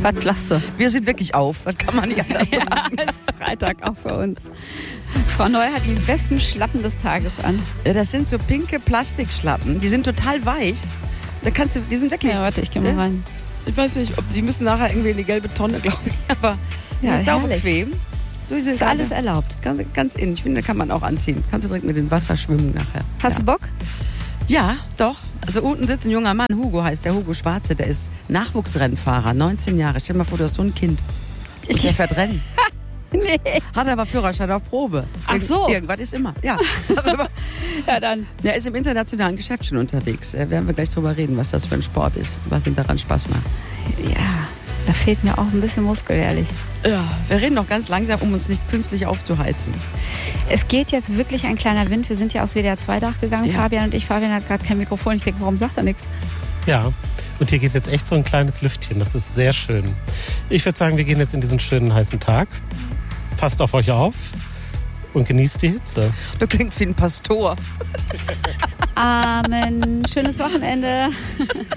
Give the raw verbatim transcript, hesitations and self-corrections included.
Was lachst du? Wir sind wirklich auf, das kann man nicht anders sagen. Ja, ist Freitag auch für uns. Frau Neu hat die besten Schlappen des Tages an. Ja, das sind so pinke Plastikschlappen, die sind total weich. Da kannst du, die sind wirklich... Ja, warte, ich geh mal rein. Ich weiß nicht, ob die müssen nachher irgendwie in die gelbe Tonne, glaube ich, aber die Ja, sind sau herrlich. bequem. So, die sind Ist alles erlaubt. Ganz, ganz innen. Ich finde, kann man auch anziehen. Kannst du direkt mit dem Wasser schwimmen nachher. Hast ja. du Bock? Ja, doch. Also unten sitzt ein junger Mann, Hugo heißt der, Hugo Schwarze, der ist Nachwuchsrennfahrer, neunzehn Jahre. Stell dir mal vor, du hast so ein Kind. Und der fährt Rennen. Nee. Hat aber Führerschein auf Probe. Ach so. Irgendwas ist immer, ja. Ja, dann. Er ist im internationalen Geschäft schon unterwegs. Äh, werden wir gleich drüber reden, was das für ein Sport ist, was ihm daran Spaß macht. Ja, da fehlt mir auch ein bisschen Muskel, ehrlich. Ja, wir reden noch ganz langsam, um uns nicht künstlich aufzuheizen. Es geht jetzt wirklich ein kleiner Wind. Wir sind ja aufs W D R zwei Dach gegangen, Ja. Fabian und ich. Fabian hat gerade kein Mikrofon. Ich denke, warum sagt er nichts? Ja, und hier geht jetzt echt so ein kleines Lüftchen. Das ist sehr schön. Ich würde sagen, wir gehen jetzt in diesen schönen heißen Tag. Passt auf euch auf und genießt die Hitze. Du klingst wie ein Pastor. Amen. Schönes Wochenende.